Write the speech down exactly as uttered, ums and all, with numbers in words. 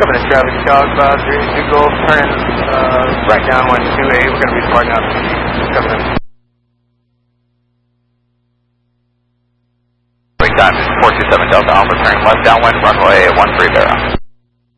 Coming to Travis Cog, uh, three two Golf, turning uh, right downwind two eight. We're going to be departing out to the coming in. Wait time is four two seven Delta Alpha, turning left downwind, runway one three zero.